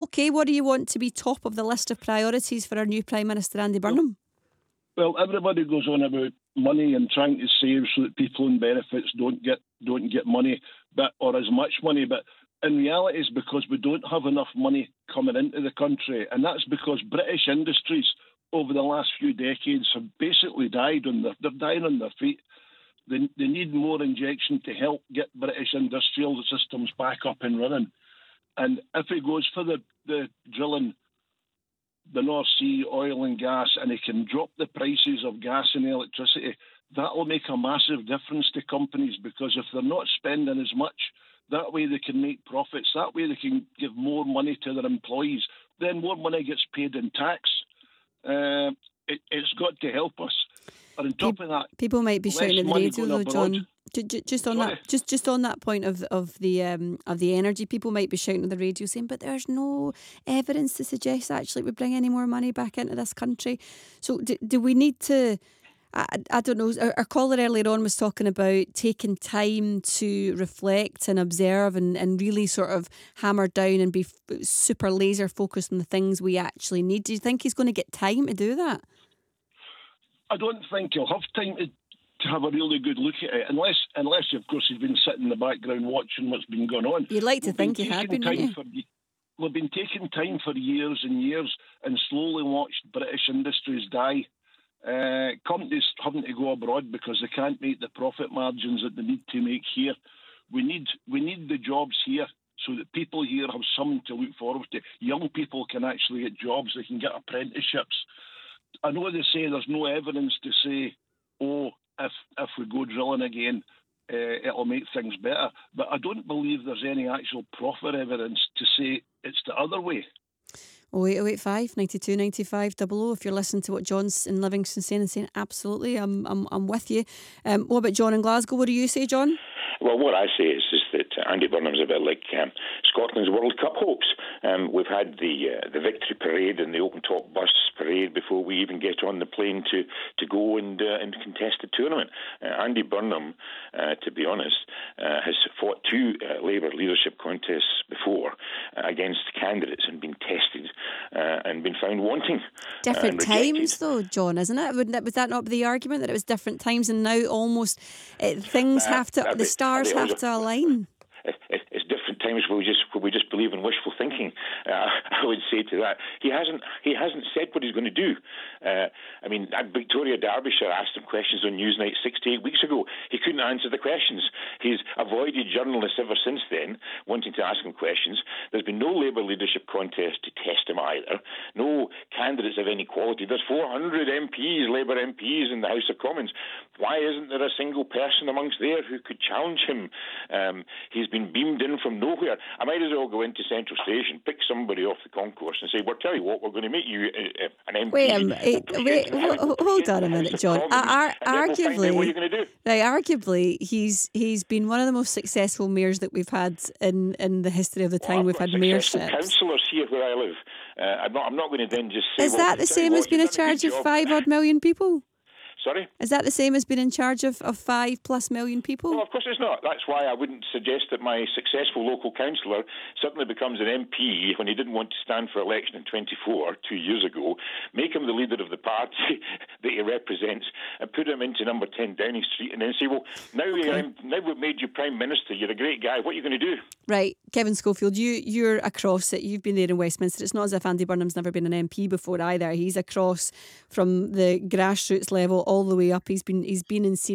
okay? What do you want to be top of the list of priorities for our new Prime Minister, Andy Burnham? Well, everybody goes on about money and trying to save so that people in benefits don't get money, or as much money. But in reality, it's because we don't have enough money coming into the country, and that's because British industries over the last few decades have basically died they're dying on their feet. They need more injection to help get British industrial systems back up and running. And if it goes for the drilling, the North Sea, oil and gas, and it can drop the prices of gas and electricity, that will make a massive difference to companies, because if they're not spending as much, that way they can make profits, that way they can give more money to their employees, then more money gets paid in tax. It's got to help us. And on top of that, people might be shouting at the radio though, John. Just on that point of the energy, people might be shouting at the radio saying, but there's no evidence to suggest actually we bring any more money back into this country. So do we need to? I don't know. Our caller earlier on was talking about taking time to reflect and observe and really sort of hammer down and be super laser focused on the things we actually need. Do you think he's going to get time to do that? I don't think he'll have time to have a really good look at it, unless of course he's been sitting in the background watching what's been going on. You'd like to think he had been, wouldn't you? We've been taking time for years and years and slowly watched British industries die. Companies having to go abroad because they can't make the profit margins that they need to make here. We need the jobs here so that people here have something to look forward to. Young people can actually get jobs. They can get apprenticeships. I know they say there's no evidence to say, if we go drilling again, it'll make things better. But I don't believe there's any actual profit evidence to say it's the other way. 08085 92 95 00. If you're listening to what John's in Livingston saying absolutely, I'm with you. What about John in Glasgow? What do you say, John? Well, what I say is that Andy Burnham's a bit like Scotland's World Cup hopes. We've had the victory parade and the open-top bus parade before we even get on the plane to go and contest the tournament. Andy Burnham, to be honest, has fought two Labour leadership contests before against candidates and been tested and been found wanting. Different times, though, John, isn't it? Was that not the argument, that it was different times and now almost things have to, the stars have to align? It's different times where we just believe in wishful thinking. I would say to that, he hasn't said what he's going to do. Victoria Derbyshire asked him questions on Newsnight 6 to 8 weeks ago. He couldn't answer the questions. He's avoided journalists ever since then, wanting to ask him questions. There's been no Labour leadership contest to test him either. No candidates of any quality. There's 400 MPs, Labour MPs in the House of Commons. Why isn't there a single person amongst there who could challenge him? He's been beamed in from nowhere. I might as well go into Central Station, pick somebody off the concourse and say, well, tell you what, we're going to make you an MP. Hold on a minute, John. Arguably, what are you going to do? Right, arguably, he's been one of the most successful mayors that we've had in the history of the time we've had mayorships. Councillors here where I live. I'm not going to then just say... Is that the same as being in charge of 5-odd million people? Sorry? Is that the same as being in charge of 5+ million people? Well, of course it's not. That's why I wouldn't suggest that my successful local councillor suddenly becomes an MP when he didn't want to stand for election in 24, 2 years ago, make him the leader of the party that he represents and put him into number 10 Downing Street and then say, well, now we've made you Prime Minister, you're a great guy, what are you going to do? Right, Kevin Schofield, you're across it. You've been there in Westminster. It's not as if Andy Burnham's never been an MP before either. He's across from the grassroots level all the way up. He's been in